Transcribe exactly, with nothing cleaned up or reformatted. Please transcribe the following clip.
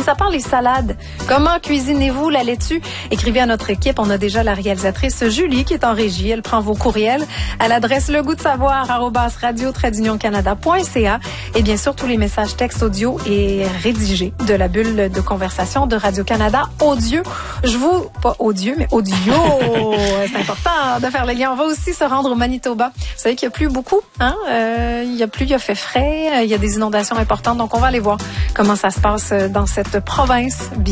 Mis à part les salades, comment cuisinez-vous la laitue? Écrivez à notre équipe. On a déjà la réalisatrice Julie qui est en régie. Elle prend vos courriels à l'adresse legoûtdesavoir arobase radio trait d'union canada point c a et bien sûr tous les messages textes audio et rédigés de la bulle de conversation de Radio-Canada audio. Je vous, pas audio, mais audio. C'est important de faire le lien. On va aussi se rendre au Manitoba. Vous savez qu'il y a plu beaucoup, hein? Euh, il y a plu, il y a fait frais, il y a des inondations importantes. Donc on va aller voir comment ça se passe dans cette province.